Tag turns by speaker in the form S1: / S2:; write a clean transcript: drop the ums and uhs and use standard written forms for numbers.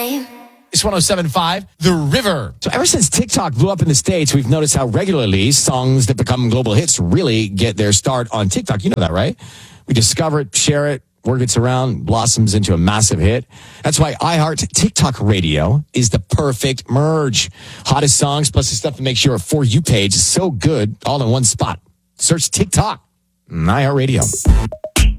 S1: time.
S2: It's 107.5, The River. So ever since TikTok blew up in the States, we've noticed how regularly songs that become global hits really get their start on TikTok. You know that, right? We discover it, share it, word gets around, blossoms into a massive hit. That's why iHeart TikTok Radio is the perfect merge. Hottest songs plus the stuff that makes your For You page so good all in one spot. Search TikTok, iHeart Radio.